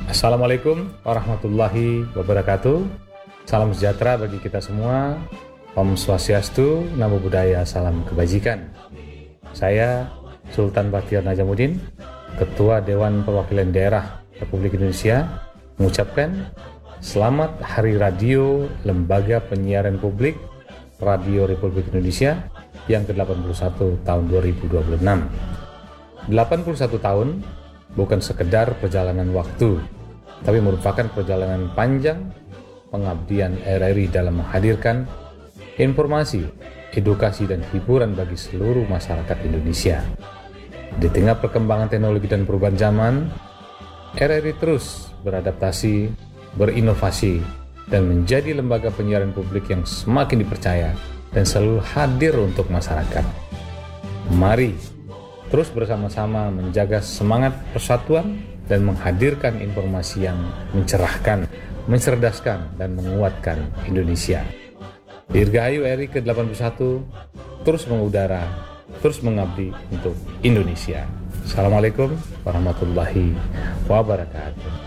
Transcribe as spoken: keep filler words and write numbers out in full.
Assalamualaikum warahmatullahi wabarakatuh. Salam sejahtera bagi kita semua. Om Swastiastu, Namo Buddhaya, salam kebajikan. Saya Sultan Baktiar Najamuddin, Ketua Dewan Perwakilan Daerah Republik Indonesia, mengucapkan Selamat Hari Radio Lembaga Penyiaran Publik Radio Republik Indonesia yang ke delapan puluh satu tahun dua ribu dua puluh enam. delapan puluh satu tahun bukan sekedar perjalanan waktu, tapi merupakan perjalanan panjang pengabdian R R I dalam menghadirkan informasi, edukasi, dan hiburan bagi seluruh masyarakat Indonesia. Di tengah perkembangan teknologi dan perubahan zaman, R R I terus beradaptasi, berinovasi, dan menjadi lembaga penyiaran publik yang semakin dipercaya dan selalu hadir untuk masyarakat. Mari terus bersama-sama menjaga semangat persatuan dan menghadirkan informasi yang mencerahkan, mencerdaskan, dan menguatkan Indonesia. Dirgahayu R I ke delapan puluh satu, terus mengudara, terus mengabdi untuk Indonesia. Assalamualaikum warahmatullahi wabarakatuh.